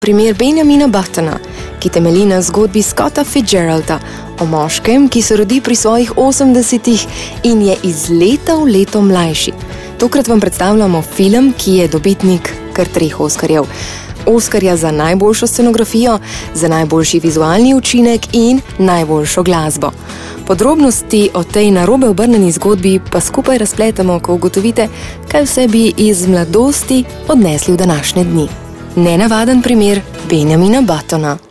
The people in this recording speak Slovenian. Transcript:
Primer Benjamina Buttona, ki temelji na zgodbi Scotta Fitzgeralda o moškem, ki se rodi pri svojih 80-ih in je iz leta v leto mlajši. Tokrat vam predstavljamo film, ki je dobitnik kar 3 Oskarjev. Oskarja za najboljšo scenografijo, za najboljši vizualni učinek in najboljšo glasbo. Podrobnosti o tej narobe obrnjeni zgodbi pa skupaj razpletemo, ko ugotovite, kaj vse bi iz mladosti odnesli v današnje dni. Nenavaden primer Benjamina Buttona.